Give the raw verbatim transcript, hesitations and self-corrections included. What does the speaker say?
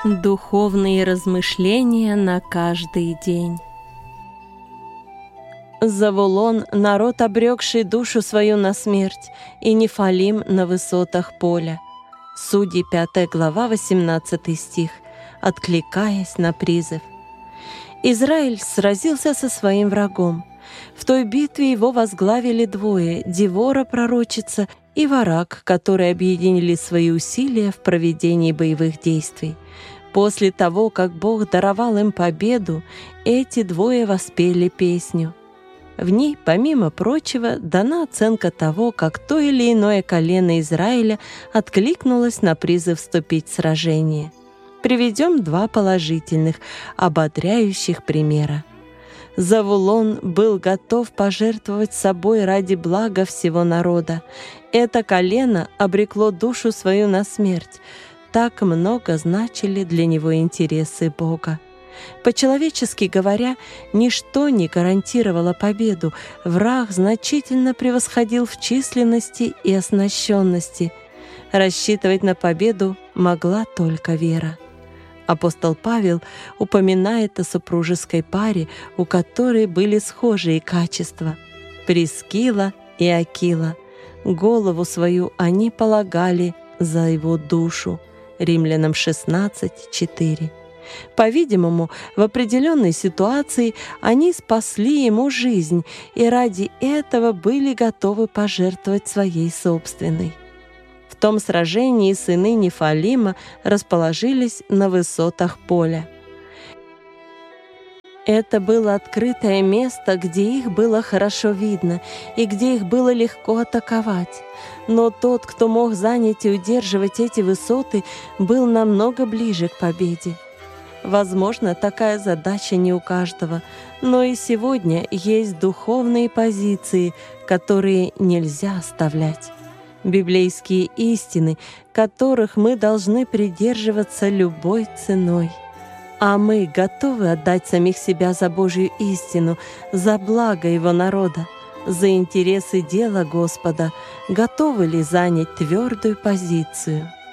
Духовные размышления на каждый день. Завулон — народ, обрекший душу свою на смерть, и Нефалим — на высотах поля. Судьи, пятая глава, восемнадцатый стих, откликаясь на призыв. Израиль сразился со своим врагом. В той битве его возглавили двое — Девора, пророчица, и Варак, которые объединили свои усилия в проведении боевых действий. После того, как Бог даровал им победу, эти двое воспели песню. В ней, помимо прочего, дана оценка того, как то или иное колено Израиля откликнулось на призыв вступить в сражение. Приведем два положительных, ободряющих примера. Завулон был готов пожертвовать собой ради блага всего народа. Это колено обрекло душу свою на смерть. Так много значили для него интересы Бога. По-человечески говоря, ничто не гарантировало победу. Враг значительно превосходил в численности и оснащенности. Рассчитывать на победу могла только вера. Апостол Павел упоминает о супружеской паре, у которой были схожие качества — Прискила и Акила. Голову свою они полагали за его душу. Римлянам шестнадцать четыре. По-видимому, в определенной ситуации они спасли ему жизнь и ради этого были готовы пожертвовать своей собственной. В том сражении сыны Нефалима расположились на высотах поля. Это было открытое место, где их было хорошо видно и где их было легко атаковать. Но тот, кто мог занять и удерживать эти высоты, был намного ближе к победе. Возможно, такая задача не у каждого, но и сегодня есть духовные позиции, которые нельзя оставлять. Библейские истины, которых мы должны придерживаться любой ценой. А мы готовы отдать самих себя за Божью истину, за благо Его народа, за интересы дела Господа, готовы ли занять твердую позицию?